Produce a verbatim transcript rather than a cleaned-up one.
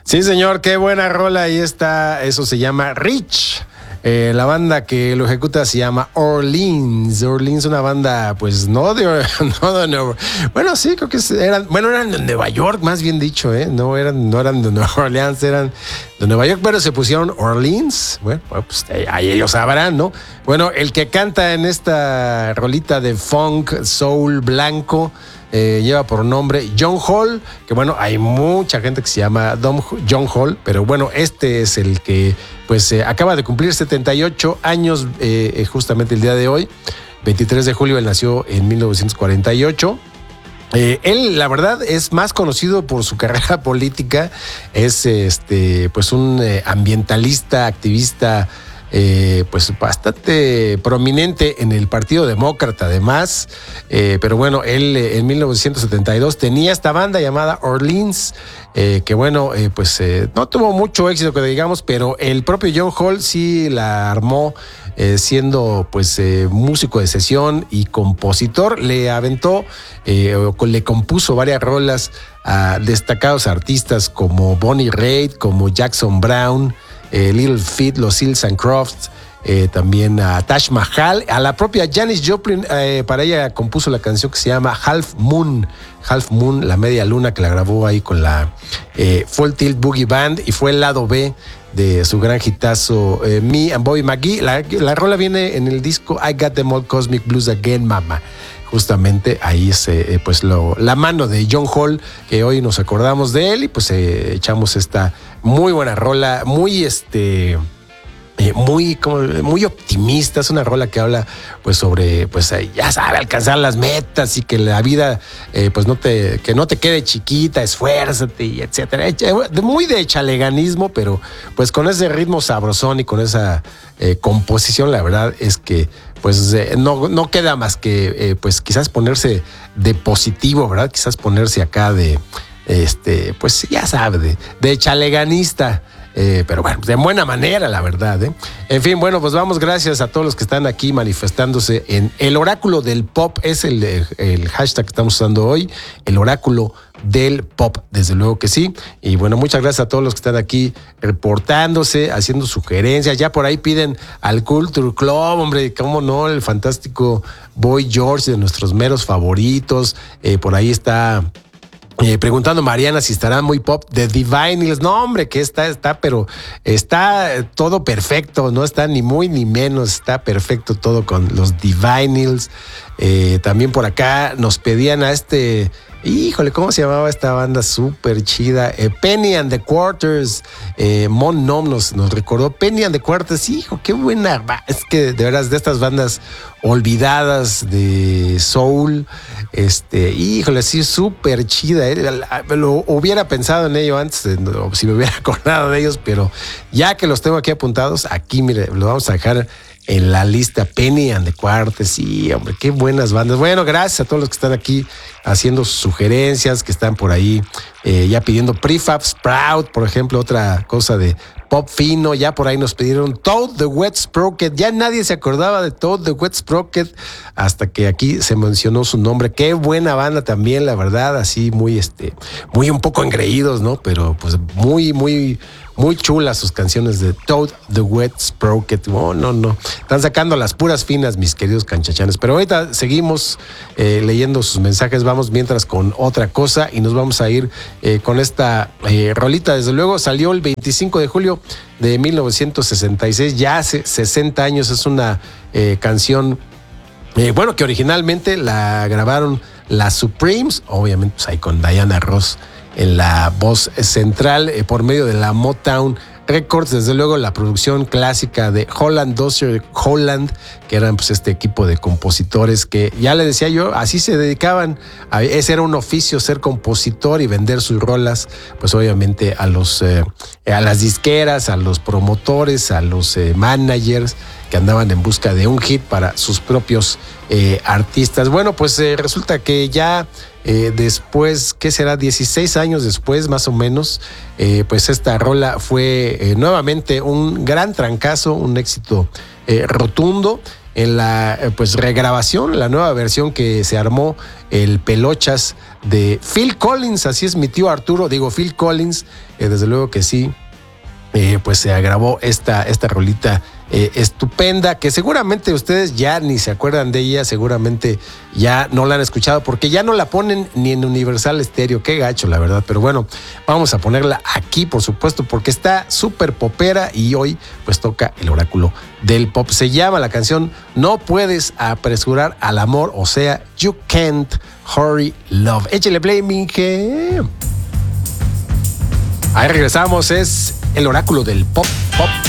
Sí, señor, qué buena rola. Ahí está, eso se llama Rich. Eh, la banda que lo ejecuta se llama Orleans. Orleans, una banda, pues no de, no de Nueva, bueno, sí, creo que eran, bueno, eran de Nueva York, más bien dicho, ¿eh? No eran, no eran de Nueva Orleans, eran de Nueva York, pero se pusieron Orleans. Bueno, pues ahí ellos sabrán, ¿no? Bueno, el que canta en esta rolita de funk, soul, blanco, Eh, lleva por nombre John Hall, que bueno, hay mucha gente que se llama Dom John Hall, pero bueno, este es el que pues eh, acaba de cumplir setenta y ocho años eh, justamente el día de hoy, veintitrés de julio, él nació en mil novecientos cuarenta y ocho. Eh, él, la verdad, es más conocido por su carrera política, es este pues un eh, ambientalista, activista, Eh, pues bastante prominente en el Partido Demócrata además, eh, pero bueno, él eh, en mil novecientos setenta y dos tenía esta banda llamada Orleans, eh, que bueno, eh, pues eh, no tuvo mucho éxito que digamos, pero el propio John Hall sí la armó, eh, siendo pues eh, músico de sesión y compositor, le aventó, eh, le compuso varias rolas a destacados artistas como Bonnie Raitt, como Jackson Browne, Eh, Little Feat, los Seals and Crofts, eh, también a Taj Mahal, a la propia Janis Joplin, eh, para ella compuso la canción que se llama Half Moon, Half Moon, la media luna, que la grabó ahí con la eh, Full Tilt Boogie Band, y fue el lado B de su gran hitazo eh, Me and Bobby McGee. La, la rola viene en el disco I Got Them All Cosmic Blues Again, Mama. Justamente ahí es eh, pues lo, la mano de John Hall, que hoy nos acordamos de él y pues eh, echamos esta muy buena rola, muy este eh, muy como muy optimista. Es una rola que habla pues sobre pues eh, ya sabe, alcanzar las metas y que la vida eh, pues no te que no te quede chiquita, esfuérzate y etcétera. Muy de chaleganismo, pero pues con ese ritmo sabrosón y con esa eh, composición, la verdad es que pues eh, no, no queda más que eh, pues quizás ponerse de positivo, ¿verdad? Quizás ponerse acá de, este, pues ya sabe, de, de chaleganista, eh, pero bueno, de buena manera, la verdad, ¿eh? En fin, bueno, pues vamos, gracias a todos los que están aquí manifestándose en el oráculo del pop, es el, el hashtag que estamos usando hoy, el oráculo del pop, desde luego que sí. Y bueno, muchas gracias a todos los que están aquí reportándose, haciendo sugerencias. Ya por ahí piden al Culture Club, hombre, cómo no, el fantástico Boy George, de nuestros meros favoritos. Eh, por ahí está Eh, preguntando Mariana si estará muy pop de Divinyls. No, hombre, que está, está, pero está todo perfecto, no está ni muy ni menos, está perfecto todo con los Divinyls. Eh, también por acá nos pedían a este, híjole, ¿cómo se llamaba esta banda súper chida? Eh, Penny and the Quarters. Eh, Mon Nom nos, nos recordó Penny and the Quarters. Hijo, qué buena. Es que de veras, de estas bandas olvidadas de soul, este, híjole, sí, súper chida. ¿eh? Lo hubiera pensado en ello antes, si me hubiera acordado de ellos, pero ya que los tengo aquí apuntados, aquí, mire, lo vamos a dejar en la lista. Penny and the Quarters, sí, hombre, qué buenas bandas. Bueno, gracias a todos los que están aquí haciendo sus sugerencias, que están por ahí eh, ya pidiendo Prefab Sprout, por ejemplo, otra cosa de pop fino. Ya por ahí nos pidieron Toad the Wet Sprocket. Ya nadie se acordaba de Toad the Wet Sprocket hasta que aquí se mencionó su nombre. Qué buena banda también, la verdad, así muy, este, muy un poco engreídos, ¿no? Pero pues muy, muy... muy chulas sus canciones de Toad the Wet Sprocket. Oh, no, no. Están sacando las puras finas, mis queridos canchachanes. Pero ahorita seguimos eh, leyendo sus mensajes. Vamos mientras con otra cosa y nos vamos a ir eh, con esta eh, rolita. Desde luego salió el veinticinco de julio de mil novecientos sesenta y seis. Ya hace sesenta años. Es una eh, canción, eh, bueno, que originalmente la grabaron las Supremes. Obviamente, pues ahí con Diana Ross en la voz central, eh, por medio de la Motown Records. Desde luego la producción clásica de Holland Dozier Holland, que eran pues este equipo de compositores que, ya le decía yo, así se dedicaban, a, ese era un oficio, ser compositor y vender sus rolas, pues obviamente a los eh, a las disqueras, a los promotores, a los eh, managers que andaban en busca de un hit para sus propios eh, artistas. Bueno, pues eh, resulta que ya Eh, después, ¿qué será? dieciséis años después, más o menos, eh, pues esta rola fue eh, nuevamente un gran trancazo, un éxito eh, rotundo. en la pues regrabación, la nueva versión que se armó el Pelochas de Phil Collins. Así es, mi tío Arturo, digo Phil Collins, eh, desde luego que sí. Eh, pues se grabó esta, esta rolita eh, estupenda, que seguramente ustedes ya ni se acuerdan de ella, seguramente ya no la han escuchado, porque ya no la ponen ni en Universal Stereo. Qué gacho, la verdad. Pero bueno, vamos a ponerla aquí, por supuesto, porque está súper popera y hoy pues toca el oráculo del pop. Se llama la canción No Puedes Apresurar al Amor, o sea, You Can't Hurry Love. Échale play, mije. Ahí regresamos, es el oráculo del pop, pop.